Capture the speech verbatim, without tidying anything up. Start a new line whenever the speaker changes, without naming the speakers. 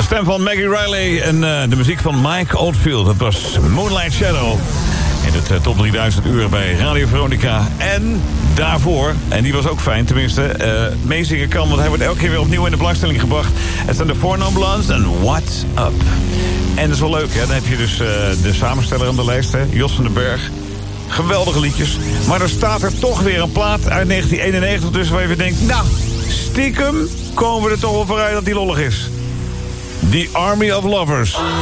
De stem van Maggie Riley en uh, de muziek van Mike Oldfield. Dat was Moonlight Shadow. In het uh, top drieduizend uur bij Radio Veronica. En daarvoor, en die was ook fijn tenminste, uh, meezingen kan, want hij wordt elke keer weer opnieuw in de belangstelling gebracht. Het zijn de Four Non Blondes en What's Up. En dat is wel leuk, hè? Dan heb je dus uh, de samensteller aan de lijst, hè? Jos van den Berg. Geweldige liedjes. Maar er staat er toch weer een plaat uit negentien eenennegentig tussen waar je denkt, nou, stiekem komen we er toch wel vooruit dat die lollig is. The Army of Lovers.